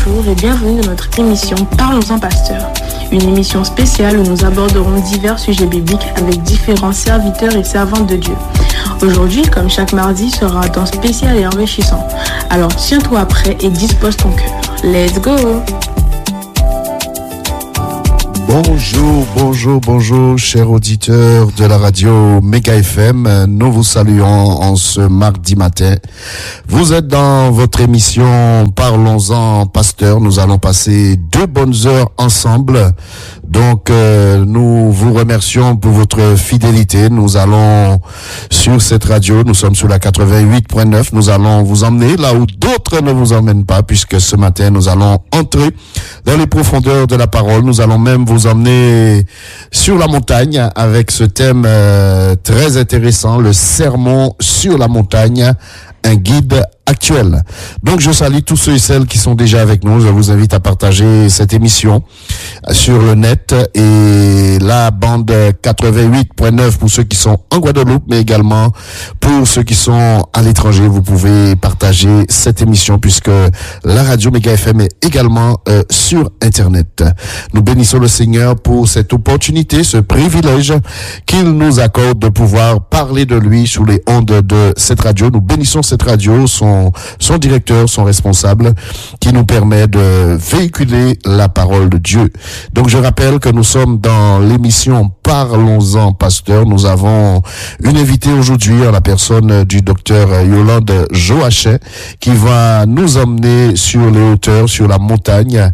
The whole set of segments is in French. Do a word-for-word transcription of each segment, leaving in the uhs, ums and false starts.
Bonjour et bienvenue dans notre émission Parlons-en Pasteur, une émission spéciale où nous aborderons divers sujets bibliques avec différents serviteurs et servantes de Dieu. Aujourd'hui, comme chaque mardi, sera un temps spécial et enrichissant. Alors tiens-toi prêt et dispose ton cœur. Let's go! Bonjour, bonjour, bonjour, chers auditeurs de la radio Méga F M. Nous vous saluons en ce mardi matin. Vous êtes dans votre émission Parlons-en Pasteur. Nous allons passer deux bonnes heures ensemble. Donc, euh, nous vous remercions pour votre fidélité. Nous allons sur cette radio, nous sommes sur la quatre-vingt-huit point neuf. Nous allons vous emmener là où d'autres ne vous emmènent pas, puisque ce matin, nous allons entrer dans les profondeurs de la parole. Nous allons même vous emmener sur la montagne avec ce thème euh, très intéressant, le sermon sur la montagne, un guide actuel. Donc je salue tous ceux et celles qui sont déjà avec nous. Je vous invite à partager cette émission sur le net et la bande quatre-vingt-huit point neuf pour ceux qui sont en Guadeloupe, mais également pour ceux qui sont à l'étranger. Vous pouvez partager cette émission puisque la radio Méga F M est également euh, sur Internet. Nous bénissons le Seigneur pour cette opportunité, ce privilège qu'il nous accorde de pouvoir parler de lui sous les ondes de cette radio. Nous bénissons cette radio, son son directeur, son responsable, qui nous permet de véhiculer la parole de Dieu. Donc je rappelle que nous sommes dans l'émission Parlons-en Pasteur. Nous avons une invitée aujourd'hui en la personne du docteur Yolande Joachim qui va nous emmener sur les hauteurs, sur la montagne,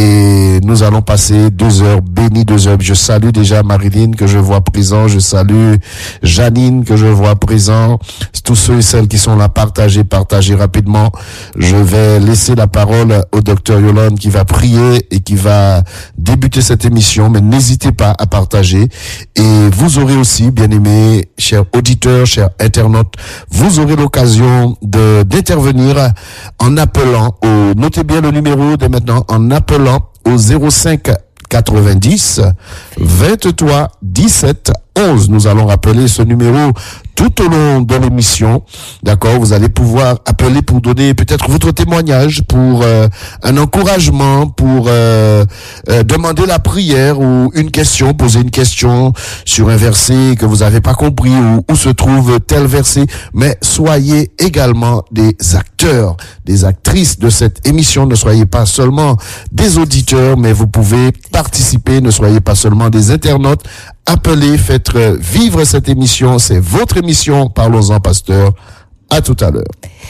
et nous allons passer deux heures bénies, deux heures. Je salue déjà Marilyn que je vois présent, je salue Janine que je vois présent, tous ceux et celles qui sont là, partagez, partagez rapidement. Je vais laisser la parole au docteur Yolande qui va prier et qui va débuter cette émission, mais n'hésitez pas à partager. Et vous aurez aussi, bien aimés, chers auditeurs, chers internautes, vous aurez l'occasion de d'intervenir en appelant au, notez bien le numéro dès maintenant, en appelant au zéro cinq quatre-vingt-dix vingt-trois dix-sept onze. Nous allons rappeler ce numéro tout au long de l'émission. D'accord, vous allez pouvoir appeler pour donner peut-être votre témoignage, pour euh, un encouragement, pour euh, euh, demander la prière ou une question, poser une question sur un verset que vous n'avez pas compris ou où se trouve tel verset. Mais soyez également des acteurs, des actrices de cette émission. Ne soyez pas seulement des auditeurs, mais vous pouvez participer. Ne soyez pas seulement des internautes. Appelez, faites vivre cette émission. C'est votre émission. Parlons-en, Pasteur. À tout à l'heure.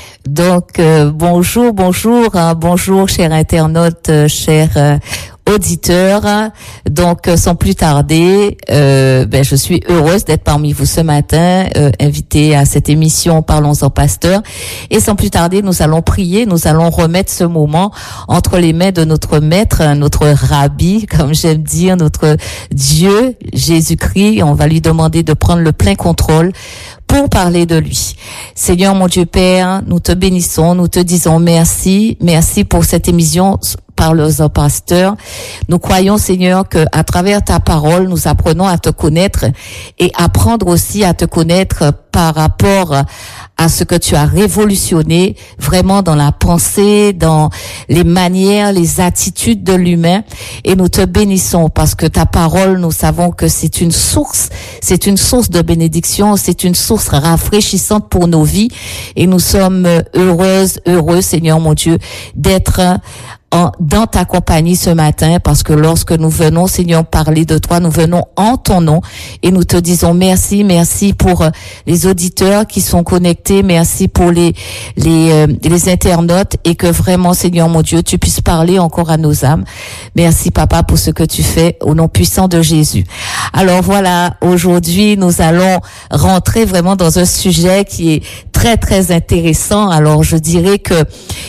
Donc, euh, bonjour, bonjour, hein, bonjour, chers internautes, euh, chers euh, auditeurs. Donc, euh, sans plus tarder, euh, ben, je suis heureuse d'être parmi vous ce matin, euh, invitée à cette émission Parlons-en Pasteur. Et sans plus tarder, nous allons prier, nous allons remettre ce moment entre les mains de notre maître, notre rabbi, comme j'aime dire, notre Dieu, Jésus-Christ. On va lui demander de prendre le plein contrôle pour parler de lui. Seigneur, mon Dieu Père, nous te bénissons, nous te disons merci, merci pour cette émission Parlons-en Pasteur. Nous croyons, Seigneur, que à travers ta parole, nous apprenons à te connaître et apprendre aussi à te connaître par rapport à ce que tu as révolutionné vraiment dans la pensée, dans les manières, les attitudes de l'humain. Et nous te bénissons parce que ta parole, nous savons que c'est une source, c'est une source de bénédiction, c'est une source rafraîchissante pour nos vies. Et nous sommes heureuses, heureux, Seigneur mon Dieu, d'être En, dans ta compagnie ce matin, parce que lorsque nous venons, Seigneur, parler de toi, nous venons en ton nom et nous te disons merci, merci pour euh, les auditeurs qui sont connectés, merci pour les les euh, les internautes et que vraiment, Seigneur mon Dieu, tu puisses parler encore à nos âmes. Merci, Papa, pour ce que tu fais au nom puissant de Jésus. Alors voilà, aujourd'hui, nous allons rentrer vraiment dans un sujet qui est très très intéressant. Alors je dirais que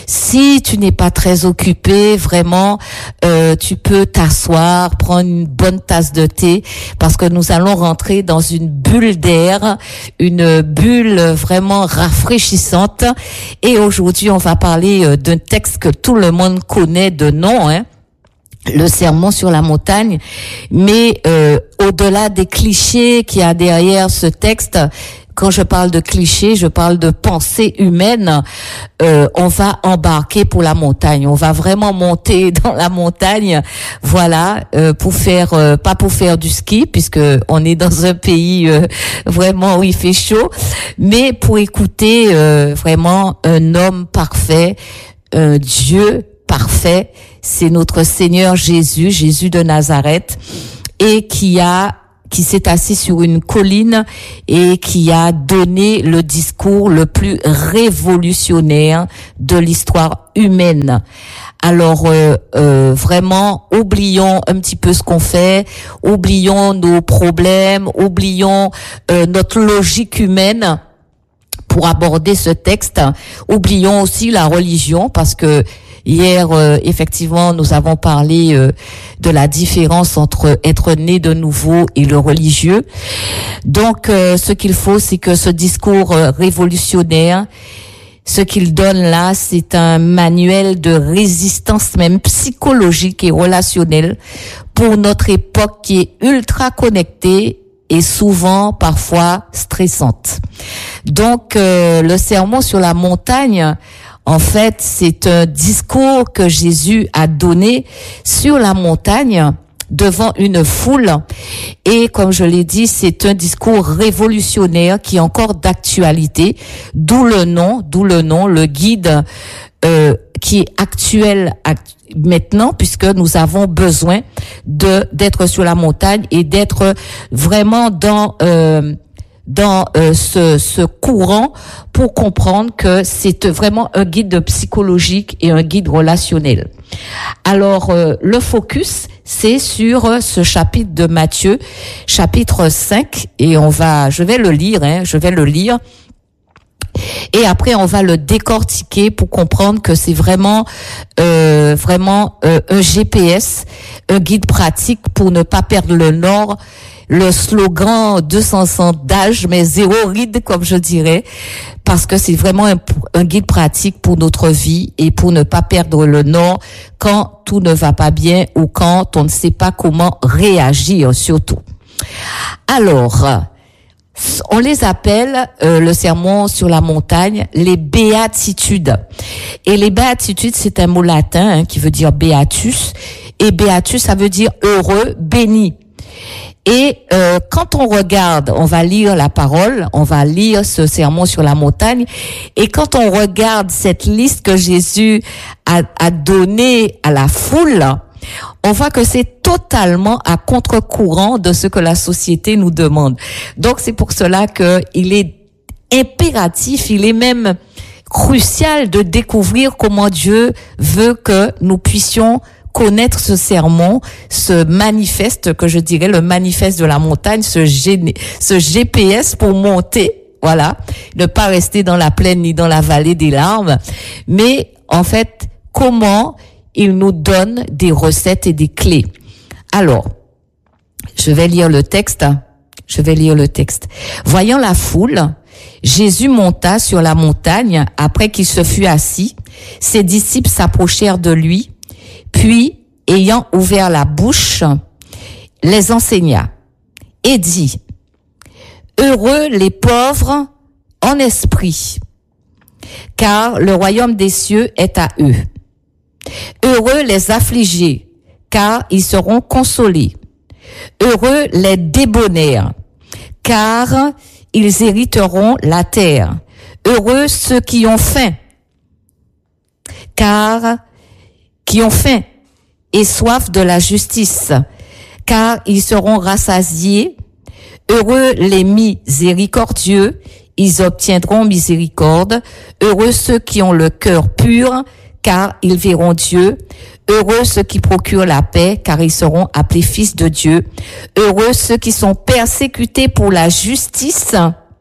si tu n'es pas très occupé, vraiment, euh, tu peux t'asseoir, prendre une bonne tasse de thé, parce que nous allons rentrer dans une bulle d'air, une bulle vraiment rafraîchissante. Et aujourd'hui, on va parler d'un texte que tout le monde connaît de nom, hein, le sermon sur la montagne. Mais euh, au-delà des clichés qu'il y a derrière ce texte, quand je parle de clichés, je parle de pensée humaine. Euh, on va embarquer pour la montagne. On va vraiment monter dans la montagne, voilà, euh, pour faire, euh, pas pour faire du ski, puisque on est dans un pays euh, vraiment où il fait chaud, mais pour écouter euh, vraiment un homme parfait, un Dieu parfait. C'est notre Seigneur Jésus, Jésus de Nazareth, et qui a qui s'est assis sur une colline et qui a donné le discours le plus révolutionnaire de l'histoire humaine. Alors euh, euh, vraiment, oublions un petit peu ce qu'on fait, oublions nos problèmes, oublions euh, notre logique humaine pour aborder ce texte. Oublions aussi la religion, parce que hier, euh, effectivement, nous avons parlé euh, de la différence entre être né de nouveau et le religieux. Donc, euh, ce qu'il faut, c'est que ce discours euh, révolutionnaire, ce qu'il donne là, c'est un manuel de résistance même psychologique et relationnelle pour notre époque qui est ultra connectée et souvent, parfois, stressante. Donc, euh, le sermon sur la montagne, en fait, c'est un discours que Jésus a donné sur la montagne devant une foule. Et comme je l'ai dit, c'est un discours révolutionnaire qui est encore d'actualité. D'où le nom, d'où le nom, le guide euh, qui est actuel act- maintenant, puisque nous avons besoin de d'être sur la montagne et d'être vraiment dans euh, dans euh, ce, ce courant pour comprendre que c'est vraiment un guide psychologique et un guide relationnel. Alors, euh, le focus, c'est sur euh, ce chapitre de Matthieu, chapitre cinq, et on va, je vais le lire, hein, je vais le lire. Et après, on va le décortiquer pour comprendre que c'est vraiment, euh, vraiment euh, un G P S, un guide pratique pour ne pas perdre le nord. Le slogan deux cents ans d'âge, mais zéro ride, comme je dirais, parce que c'est vraiment un, un guide pratique pour notre vie et pour ne pas perdre le nord quand tout ne va pas bien ou quand on ne sait pas comment réagir, surtout. Alors, on les appelle, euh, le sermon sur la montagne, les béatitudes. Et les béatitudes, c'est un mot latin hein, qui veut dire beatus. Et beatus, ça veut dire heureux, béni. Et euh, quand on regarde, on va lire la parole, on va lire ce sermon sur la montagne, et quand on regarde cette liste que Jésus a, a donnée à la foule, on voit que c'est totalement à contre-courant de ce que la société nous demande. Donc c'est pour cela que il est impératif, il est même crucial de découvrir comment Dieu veut que nous puissions connaître ce sermon, ce manifeste, que je dirais le manifeste de la montagne, ce, G, ce G P S pour monter, voilà, ne pas rester dans la plaine ni dans la vallée des larmes, mais en fait, comment il nous donne des recettes et des clés. Alors, je vais lire le texte, je vais lire le texte. Voyant la foule, Jésus monta sur la montagne après qu'il se fut assis. Ses disciples s'approchèrent de lui, puis, ayant ouvert la bouche, les enseigna et dit, « Heureux les pauvres en esprit, car le royaume des cieux est à eux. Heureux les affligés, car ils seront consolés. Heureux les débonnaires, car ils hériteront la terre. Heureux ceux qui ont faim, car qui ont faim et soif de la justice, car ils seront rassasiés. Heureux les miséricordieux, ils obtiendront miséricorde. Heureux ceux qui ont le cœur pur, car ils verront Dieu. Heureux ceux qui procurent la paix, car ils seront appelés fils de Dieu. Heureux ceux qui sont persécutés pour la justice.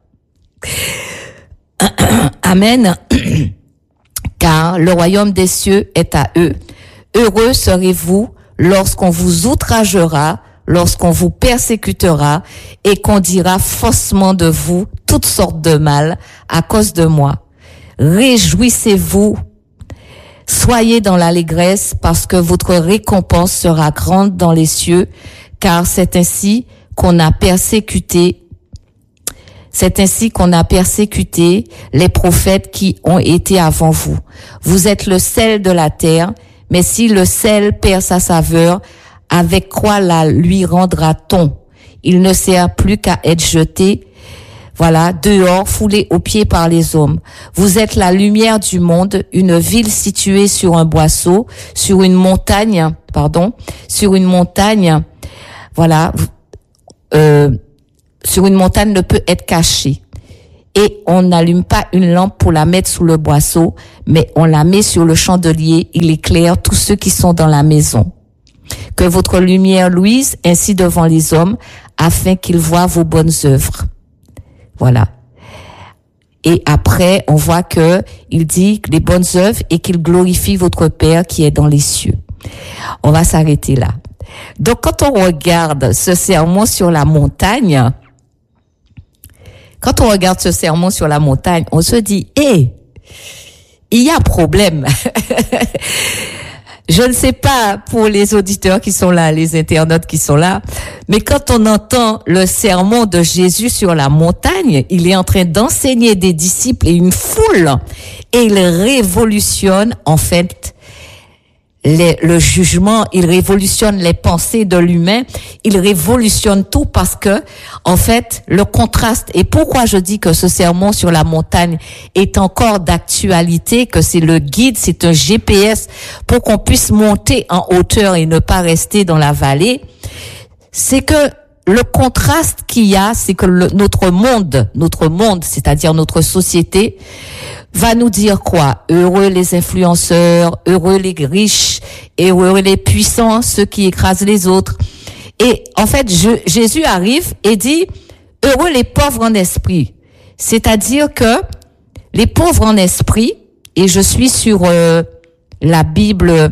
Amen. Car le royaume des cieux est à eux. Heureux serez-vous lorsqu'on vous outragera, lorsqu'on vous persécutera et qu'on dira faussement de vous toutes sortes de mal à cause de moi. Réjouissez-vous, soyez dans l'allégresse parce que votre récompense sera grande dans les cieux, car c'est ainsi qu'on a persécuté C'est ainsi qu'on a persécuté les prophètes qui ont été avant vous. Vous êtes le sel de la terre, mais si le sel perd sa saveur, avec quoi la lui rendra-t-on? Il ne sert plus qu'à être jeté, voilà, dehors, foulé aux pieds par les hommes. Vous êtes la lumière du monde, une ville située sur un boisseau, sur une montagne, pardon, sur une montagne, voilà, euh, sur une montagne ne peut être cachée. Et on n'allume pas une lampe pour la mettre sous le boisseau, mais on la met sur le chandelier, il éclaire tous ceux qui sont dans la maison. Que votre lumière luise ainsi devant les hommes, afin qu'ils voient vos bonnes œuvres. Voilà. Et après, on voit que il dit les bonnes œuvres et qu'il glorifie votre Père qui est dans les cieux. On va s'arrêter là. Donc, quand on regarde ce sermon sur la montagne, quand on regarde ce sermon sur la montagne, on se dit, hé, hey, il y a problème. Je ne sais pas pour les auditeurs qui sont là, les internautes qui sont là, mais quand on entend le sermon de Jésus sur la montagne, il est en train d'enseigner des disciples et une foule, et il révolutionne en fait les, le jugement, il révolutionne les pensées de l'humain, il révolutionne tout parce que, en fait, le contraste, et pourquoi je dis que ce sermon sur la montagne est encore d'actualité, que c'est le guide, c'est un G P S pour qu'on puisse monter en hauteur et ne pas rester dans la vallée, c'est que le contraste qu'il y a, c'est que le, notre monde, notre monde, c'est-à-dire notre société, va nous dire quoi? Heureux les influenceurs, heureux les riches, et heureux les puissants, ceux qui écrasent les autres. Et en fait, je, Jésus arrive et dit, heureux les pauvres en esprit. C'est-à-dire que les pauvres en esprit, et je suis sur euh, la Bible,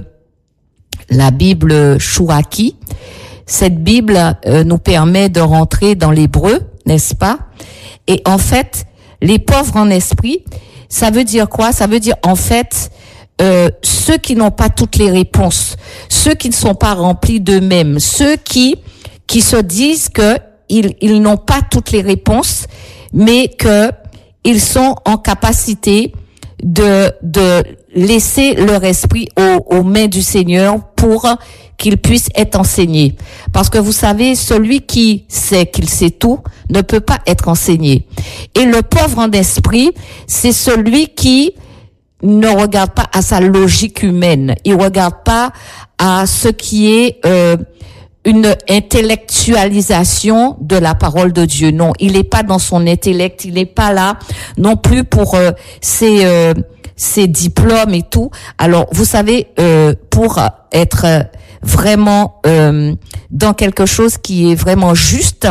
la Bible Chouraki. Cette Bible euh, nous permet de rentrer dans l'hébreu, n'est-ce pas? Et en fait, les pauvres en esprit, ça veut dire quoi? Ça veut dire en fait euh, ceux qui n'ont pas toutes les réponses, ceux qui ne sont pas remplis d'eux-mêmes, ceux qui qui se disent que ils ils n'ont pas toutes les réponses, mais que ils sont en capacité de de laisser leur esprit aux, aux mains du Seigneur pour qu'ils puissent être enseignés. Parce que vous savez, celui qui sait qu'il sait tout ne peut pas être enseigné. Et le pauvre en esprit, c'est celui qui ne regarde pas à sa logique humaine. Il regarde pas à ce qui est euh, une intellectualisation de la parole de Dieu. Non, il n'est pas dans son intellect. Il n'est pas là non plus pour euh, ses euh, ses diplômes et tout. Alors, vous savez, euh, pour être vraiment euh, dans quelque chose qui est vraiment juste,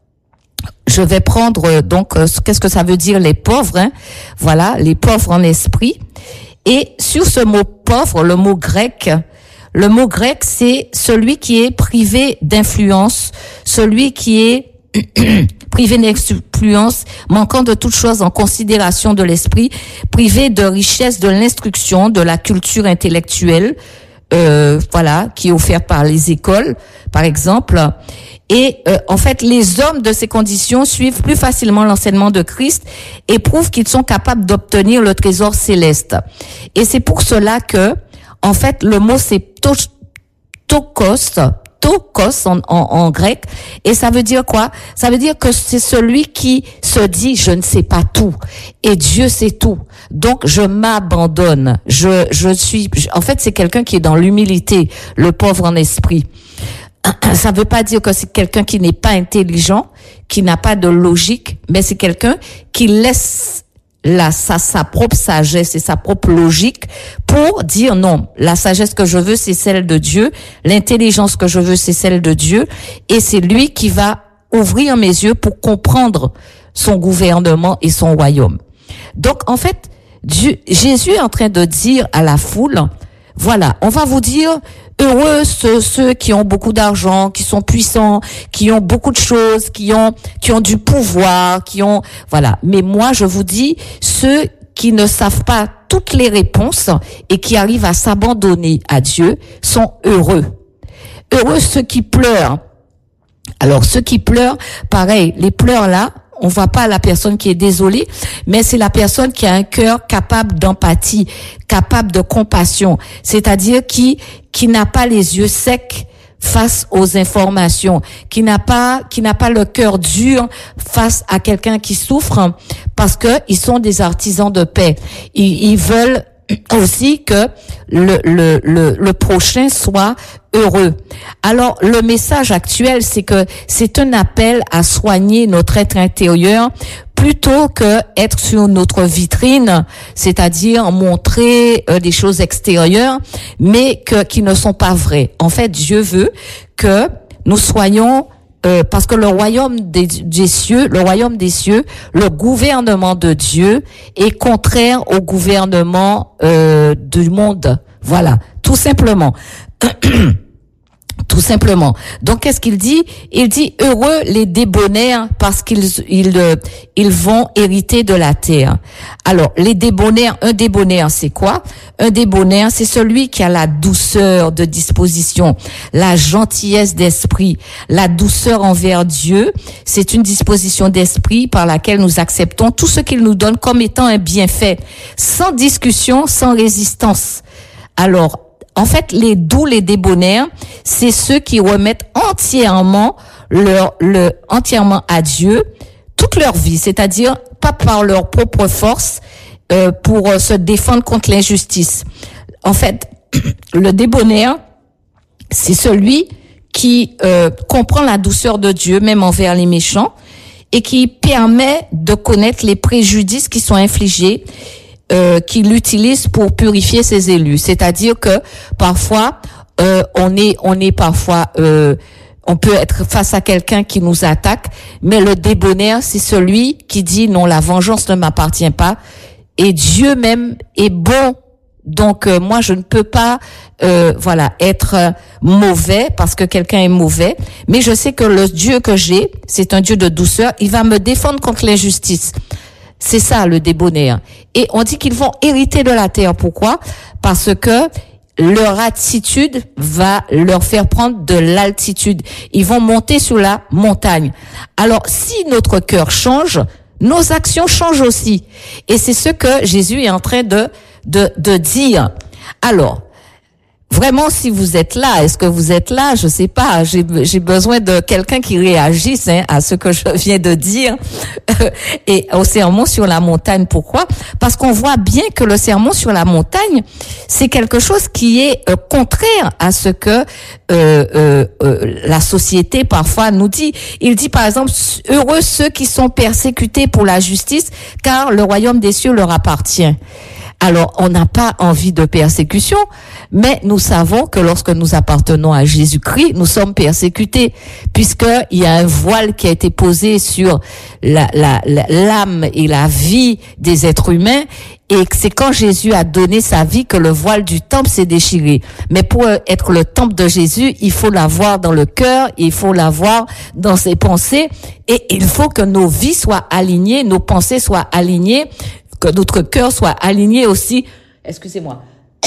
je vais prendre euh, donc euh, qu'est-ce que ça veut dire les pauvres, hein? Voilà, les pauvres en esprit. Et sur ce mot pauvre, le mot grec, le mot grec, c'est celui qui est privé d'influence, celui qui est privé d'influence, manquant de toute chose en considération de l'esprit, privé de richesse de l'instruction, de la culture intellectuelle, euh, voilà, qui est offerte par les écoles, par exemple. Et euh, en fait, les hommes de ces conditions suivent plus facilement l'enseignement de Christ et prouvent qu'ils sont capables d'obtenir le trésor céleste. Et c'est pour cela que, en fait, le mot c'est to- tokos, tokos en, en, en grec, et ça veut dire quoi? Ça veut dire que c'est celui qui se dit je ne sais pas tout et Dieu sait tout. Donc je m'abandonne. Je je suis en fait c'est quelqu'un qui est dans l'humilité, le pauvre en esprit. Ça veut pas dire que c'est quelqu'un qui n'est pas intelligent, qui n'a pas de logique, mais c'est quelqu'un qui laisse la sa, sa propre sagesse et sa propre logique pour dire non, la sagesse que je veux c'est celle de Dieu, l'intelligence que je veux c'est celle de Dieu, et c'est lui qui va ouvrir mes yeux pour comprendre son gouvernement et son royaume. Donc en fait, Dieu, Jésus est en train de dire à la foule, voilà, on va vous dire heureux ceux, ceux qui ont beaucoup d'argent, qui sont puissants, qui ont beaucoup de choses, qui ont qui ont du pouvoir, qui ont voilà. Mais moi, je vous dis, ceux qui ne savent pas toutes les réponses et qui arrivent à s'abandonner à Dieu sont heureux. Heureux ceux qui pleurent. Alors ceux qui pleurent, pareil, les pleurs là, on voit pas la personne qui est désolée, mais c'est la personne qui a un cœur capable d'empathie, capable de compassion, c'est-à-dire qui qui n'a pas les yeux secs face aux informations, qui n'a pas qui n'a pas le cœur dur face à quelqu'un qui souffre, parce que ils sont des artisans de paix. Ils, ils veulent aussi que le, le le le prochain soit heureux. Alors le message actuel, c'est que c'est un appel à soigner notre être intérieur plutôt que être sur notre vitrine, c'est-à-dire montrer euh, des choses extérieures, mais que qui ne sont pas vraies. En fait, Dieu veut que nous soyons Euh, parce que le royaume des, des cieux, le royaume des cieux, le gouvernement de Dieu est contraire au gouvernement euh, du monde. Voilà, tout simplement. Tout simplement. Donc, qu'est-ce qu'il dit? Il dit, heureux les débonnaires parce qu'ils ils, euh, ils vont hériter de la terre. Alors, les débonnaires, un débonnaire, c'est quoi? Un débonnaire, c'est celui qui a la douceur de disposition, la gentillesse d'esprit, la douceur envers Dieu. C'est une disposition d'esprit par laquelle nous acceptons tout ce qu'il nous donne comme étant un bienfait, sans discussion, sans résistance. Alors, en fait, les doux, les débonnaires, c'est ceux qui remettent entièrement leur, le, entièrement à Dieu toute leur vie, c'est-à-dire pas par leur propre force euh, pour euh, se défendre contre l'injustice. En fait, le débonnaire, c'est celui qui euh, comprend la douceur de Dieu, même envers les méchants, et qui permet de connaître les préjudices qui sont infligés, Euh, qu'il utilise pour purifier ses élus. C'est-à-dire que parfois euh, on est on est parfois euh, on peut être face à quelqu'un qui nous attaque, mais le débonnaire, c'est celui qui dit non, la vengeance ne m'appartient pas et Dieu même est bon. Donc euh, moi je ne peux pas euh, voilà être euh, mauvais parce que quelqu'un est mauvais, mais je sais que le Dieu que j'ai, c'est un Dieu de douceur, il va me défendre contre l'injustice. C'est ça le débonnaire. Et on dit qu'ils vont hériter de la terre. Pourquoi? Parce que leur attitude va leur faire prendre de l'altitude. Ils vont monter sur la montagne. Alors, si notre cœur change, nos actions changent aussi. Et c'est ce que Jésus est en train de de, de dire. Alors, vraiment, si vous êtes là, est-ce que vous êtes là? Je sais pas. J'ai, j'ai besoin de quelqu'un qui réagisse hein, à ce que je viens de dire et au sermon sur la montagne. Pourquoi? Parce qu'on voit bien que le sermon sur la montagne, c'est quelque chose qui est euh, contraire à ce que euh, euh, euh, la société parfois nous dit. Il dit par exemple, heureux ceux qui sont persécutés pour la justice, car le royaume des cieux leur appartient. Alors, on n'a pas envie de persécution, mais nous savons que lorsque nous appartenons à Jésus-Christ, nous sommes persécutés, puisqu'il y a un voile qui a été posé sur la, la, la, l'âme et la vie des êtres humains, et c'est quand Jésus a donné sa vie que le voile du temple s'est déchiré. Mais pour être le temple de Jésus, il faut l'avoir dans le cœur, il faut l'avoir dans ses pensées, et il faut que nos vies soient alignées, nos pensées soient alignées, que notre cœur soit aligné aussi, excusez-moi,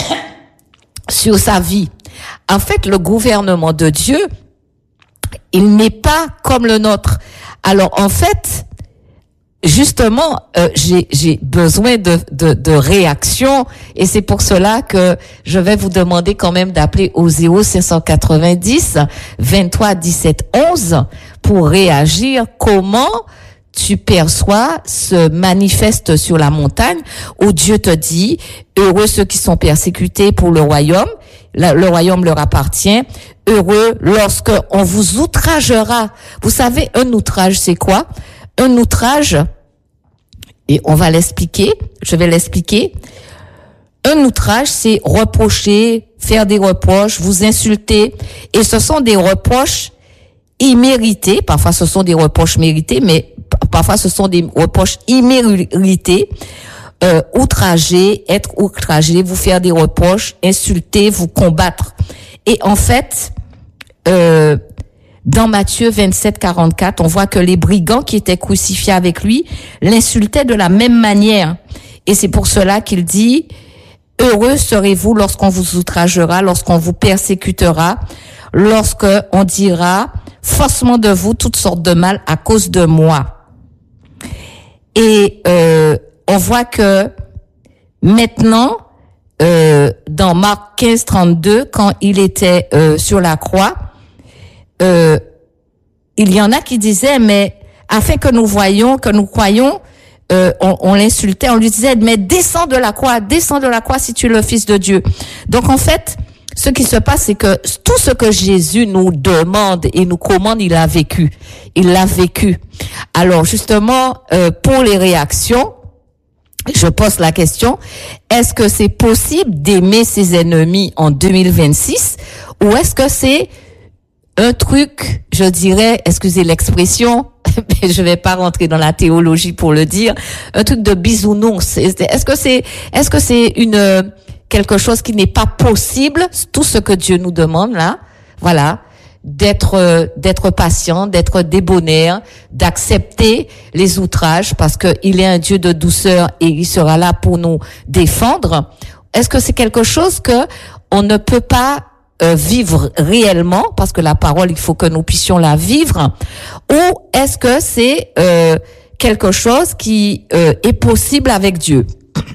sur sa vie. En fait, le gouvernement de Dieu, il n'est pas comme le nôtre. Alors, en fait, justement, euh, j'ai, j'ai besoin de, de, de réaction, et c'est pour cela que je vais vous demander quand même d'appeler au zéro cinq cent quatre-vingt-dix, vingt-trois, dix-sept, onze pour réagir. Comment tu perçois se manifeste sur la montagne où Dieu te dit, heureux ceux qui sont persécutés pour le royaume, le, le royaume leur appartient, heureux lorsque on vous outragera. Vous savez, un outrage, c'est quoi? Un outrage, et on va l'expliquer, je vais l'expliquer. Un outrage, c'est reprocher, faire des reproches, vous insulter, et ce sont des reproches immérités, parfois ce sont des reproches mérités, mais parfois ce sont des reproches immérités, euh, outrager, être outragé, vous faire des reproches, insulter, vous combattre. Et en fait, euh, dans Matthieu vingt-sept, quarante-quatre, on voit que les brigands qui étaient crucifiés avec lui l'insultaient de la même manière. Et c'est pour cela qu'il dit, heureux serez-vous lorsqu'on vous outragera, lorsqu'on vous persécutera, lorsqu'on dira faussement de vous toutes sortes de mal à cause de moi. Et euh, on voit que maintenant, euh, dans Marc quinze, trente-deux, quand il était euh, sur la croix, euh, il y en a qui disaient, mais afin que nous voyions, que nous croyions, euh, on, on l'insultait, on lui disait, mais descends de la croix, descends de la croix si tu es le Fils de Dieu. Donc en fait, ce qui se passe, c'est que tout ce que Jésus nous demande et nous commande, il a vécu. Il l'a vécu. Alors justement, euh, pour les réactions, je pose la question, est-ce que c'est possible d'aimer ses ennemis en deux mille vingt-six ou est-ce que c'est un truc, je dirais, excusez l'expression, mais je vais pas rentrer dans la théologie pour le dire, un truc de bisounours. Est-ce que c'est, est-ce que c'est une, quelque chose qui n'est pas possible, tout ce que Dieu nous demande là, voilà, d'être d'être patient, d'être débonnaire, d'accepter les outrages parce que il est un Dieu de douceur et il sera là pour nous défendre. Est-ce que c'est quelque chose que on ne peut pas euh, vivre réellement parce que la parole, il faut que nous puissions la vivre, ou est-ce que c'est euh, quelque chose qui euh, est possible avec Dieu?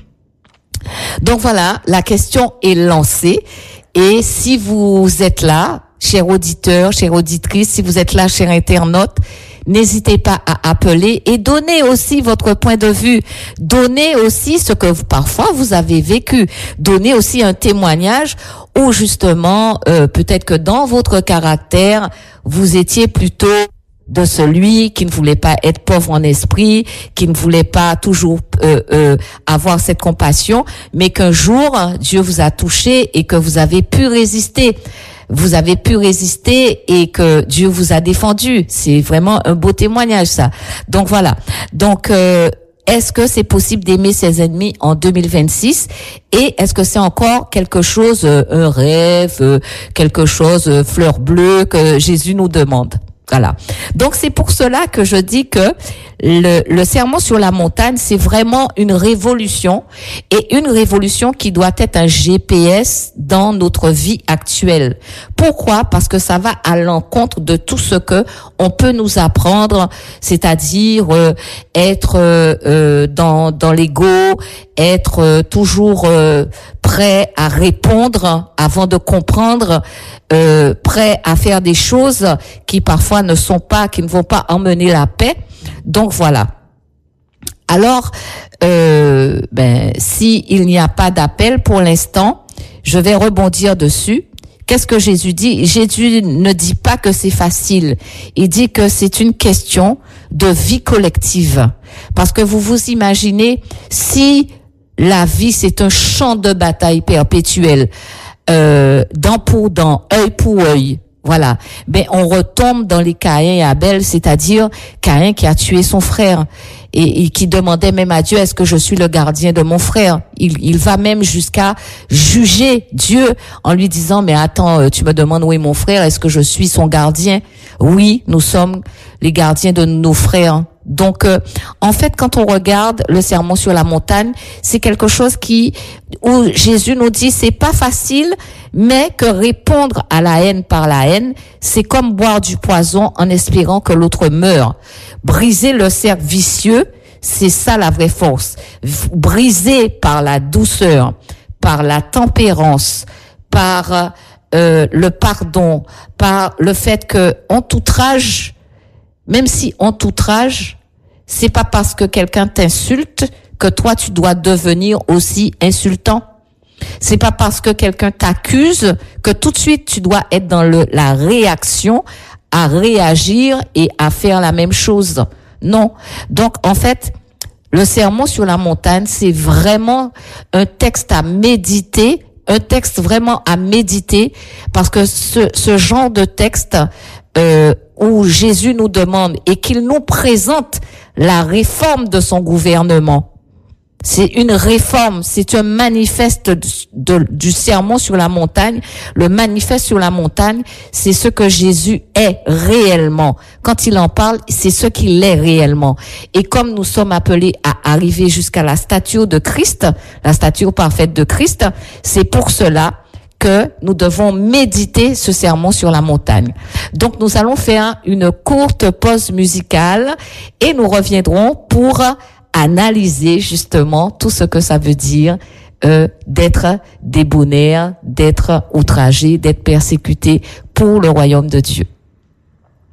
Donc voilà, la question est lancée et si vous êtes là, chers auditeurs, chères auditrices, si vous êtes là, chers internautes, n'hésitez pas à appeler et donnez aussi votre point de vue. Donnez aussi ce que vous, parfois vous avez vécu. Donnez aussi un témoignage où justement, euh, peut-être que dans votre caractère, vous étiez plutôt de celui qui ne voulait pas être pauvre en esprit, qui ne voulait pas toujours euh, euh, avoir cette compassion, mais qu'un jour, Dieu vous a touché et que vous avez pu résister. Vous avez pu résister et que Dieu vous a défendu. C'est vraiment un beau témoignage, ça. Donc voilà. Donc, euh, est-ce que c'est possible d'aimer ses ennemis en deux mille vingt-six? Et est-ce que c'est encore quelque chose, euh, un rêve, euh, quelque chose, euh, fleur bleue que Jésus nous demande? Voilà. Donc c'est pour cela que je dis que le, le sermon sur la montagne, c'est vraiment une révolution et une révolution qui doit être un G P S dans notre vie actuelle. Pourquoi? Parce que ça va à l'encontre de tout ce que on peut nous apprendre, c'est-à-dire euh, être euh, euh, dans dans l'ego, être euh, toujours euh, prêt à répondre avant de comprendre, euh, prêt à faire des choses qui parfois ne sont pas, qui ne vont pas emmener la paix. Donc voilà. Alors, euh, ben, si il n'y a pas d'appel pour l'instant, je vais rebondir dessus. Qu'est-ce que Jésus dit? Jésus ne dit pas que c'est facile. Il dit que c'est une question de vie collective. Parce que vous vous imaginez, si la vie c'est un champ de bataille perpétuel, euh, dent pour dent, œil pour œil, voilà. Ben, on retombe dans les Caïn et Abel, c'est-à-dire Caïn qui a tué son frère et, et qui demandait même à Dieu, est-ce que je suis le gardien de mon frère? Il, il va même jusqu'à juger Dieu en lui disant, mais attends, tu me demandes où est mon frère? Est-ce que je suis son gardien? Oui, nous sommes les gardiens de nos frères. Donc, euh, en fait, quand on regarde le sermon sur la montagne, c'est quelque chose qui, où Jésus nous dit, c'est pas facile, mais que répondre à la haine par la haine, c'est comme boire du poison en espérant que l'autre meure. Briser le cercle vicieux, c'est ça la vraie force. Briser par la douceur, par la tempérance, par euh, le pardon, par le fait que on t'outrage, même si on t'outrage, c'est pas parce que quelqu'un t'insulte que toi tu dois devenir aussi insultant. C'est pas parce que quelqu'un t'accuse que tout de suite tu dois être dans le, la réaction, à réagir et à faire la même chose. Non. Donc, en fait, le sermon sur la montagne, c'est vraiment un texte à méditer, un texte vraiment à méditer, parce que ce, ce genre de texte, euh, où Jésus nous demande et qu'il nous présente la réforme de son gouvernement. C'est une réforme, c'est un manifeste de, de, du sermon sur la montagne. Le manifeste sur la montagne, c'est ce que Jésus est réellement. Quand il en parle, c'est ce qu'il est réellement. Et comme nous sommes appelés à arriver jusqu'à la stature de Christ, la stature parfaite de Christ, c'est pour cela que nous devons méditer ce sermon sur la montagne. Donc nous allons faire une courte pause musicale et nous reviendrons pour analyser justement tout ce que ça veut dire euh, d'être débonnaire, d'être outragé, d'être persécuté pour le royaume de Dieu.